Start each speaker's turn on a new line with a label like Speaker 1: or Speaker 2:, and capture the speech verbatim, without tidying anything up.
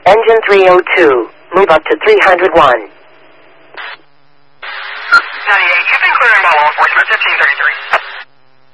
Speaker 1: Engine three oh two. Move up to three hundred one.
Speaker 2: ninety-eight, you've been cleared by law enforcement, fifteen thirty-three.